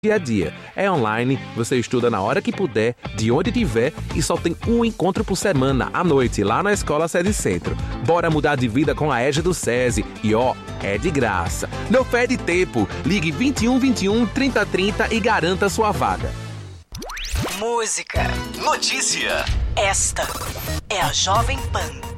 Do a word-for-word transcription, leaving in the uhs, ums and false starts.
dia a dia. É online, você estuda na hora que puder, de onde tiver e só tem um encontro por semana, à noite, lá na Escola Sede Centro. Bora mudar de vida com a EJA do SESI e ó, é de graça. Não perde tempo, ligue vinte e um, vinte e um, trinta, trinta e garanta sua vaga. Música. Notícia. Esta é a Jovem Pan.